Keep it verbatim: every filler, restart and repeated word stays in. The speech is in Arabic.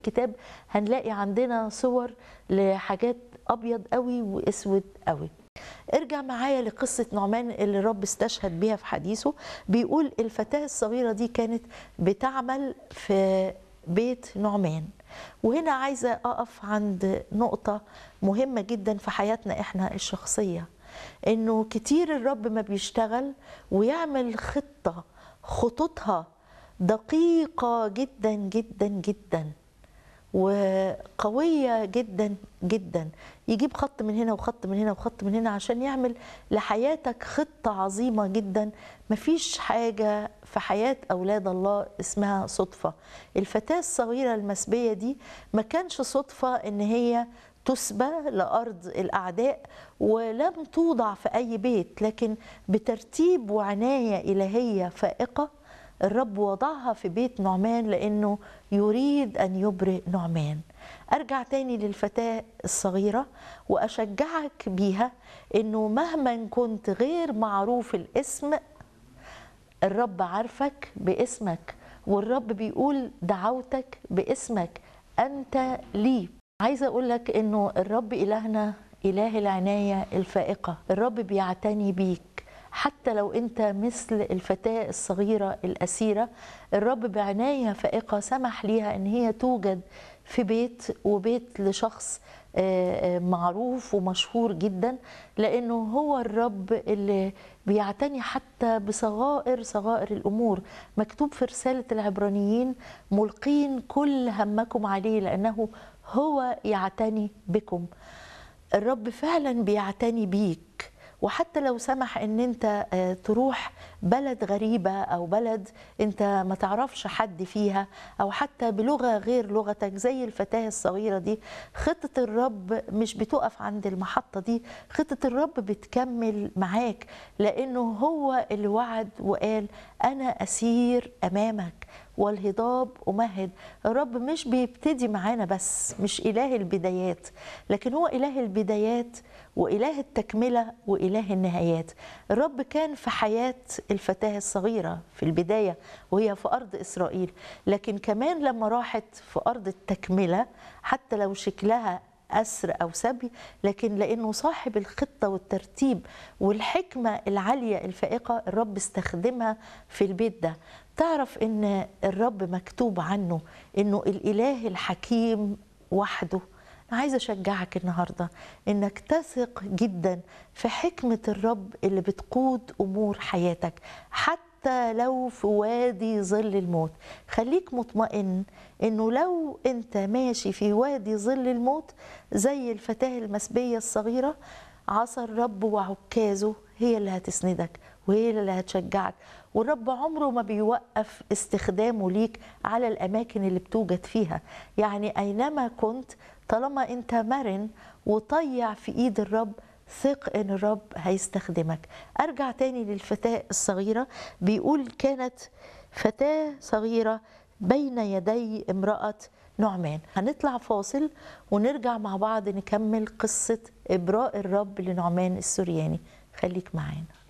الكتاب هنلاقي عندنا صور لحاجات ابيض قوي واسود قوي. ارجع معايا لقصه نعمان اللي الرب استشهد بيها في حديثه. بيقول الفتاه الصغيره دي كانت بتعمل في بيت نعمان. وهنا عايزه اقف عند نقطه مهمه جدا في حياتنا احنا الشخصيه، انه كتير الرب ما بيشتغل ويعمل خطه خطوطها دقيقه جدا جدا جدا وقوية جدا جدا، يجيب خط من هنا وخط من هنا وخط من هنا عشان يعمل لحياتك خطة عظيمة جدا. مفيش حاجة في حياة أولاد الله اسمها صدفة. الفتاة الصغيرة المسبية دي ما كانش صدفة إن هي تسبى لأرض الأعداء ولم توضع في أي بيت، لكن بترتيب وعناية إلهية فائقة الرب وضعها في بيت نعمان لأنه يريد أن يبرئ نعمان. أرجع تاني للفتاة الصغيرة وأشجعك بيها أنه مهما كنت غير معروف الاسم، الرب عارفك باسمك، والرب بيقول دعوتك باسمك أنت لي. عايزة أقولك أنه الرب إلهنا إله العناية الفائقة، الرب بيعتني بيك حتى لو أنت مثل الفتاة الصغيرة الأسيرة. الرب بعناية فائقة سمح ليها أن هي توجد في بيت، وبيت لشخص معروف ومشهور جدا، لأنه هو الرب اللي بيعتني حتى بصغائر صغائر الأمور. مكتوب في رسالة العبرانيين ملقين كل همكم عليه لأنه هو يعتني بكم. الرب فعلا بيعتني بيك، وحتى لو سمح ان انت تروح بلد غريبة او بلد انت ما تعرفش حد فيها او حتى بلغة غير لغتك زي الفتاة الصغيرة دي، خطة الرب مش بتقف عند المحطة دي، خطة الرب بتكمل معاك لانه هو اللي وعد وقال انا اسير امامك والهضاب أمهد. الرب مش بيبتدي معانا بس، مش إله البدايات، لكن هو إله البدايات وإله التكملة وإله النهايات. الرب كان في حياة الفتاة الصغيرة في البداية وهي في أرض إسرائيل، لكن كمان لما راحت في أرض التكملة حتى لو شكلها أسر أو سبي، لكن لأنه صاحب الخطة والترتيب والحكمة العالية الفائقة الرب استخدمها في البيت ده. تعرف إن الرب مكتوب عنه إنه الإله الحكيم وحده. أنا عايزة أشجعك النهاردة إنك تثق جدا في حكمة الرب اللي بتقود أمور حياتك حتى لو في وادي ظل الموت. خليك مطمئن إنه لو أنت ماشي في وادي ظل الموت زي الفتاة المسبية الصغيرة، عصا الرب وعكازه هي اللي هتسندك وهي اللي هتشجعك. والرب عمره ما بيوقف استخدامه ليك على الأماكن اللي بتوجد فيها. يعني أينما كنت طالما أنت مرن وطيع في إيد الرب، ثق إن الرب هيستخدمك. أرجع تاني للفتاة الصغيرة. بيقول كانت فتاة صغيرة بين يدي امرأة نعمان. هنطلع فاصل ونرجع مع بعض نكمل قصة إبراء الرب لنعمان السورياني. خليك معانا.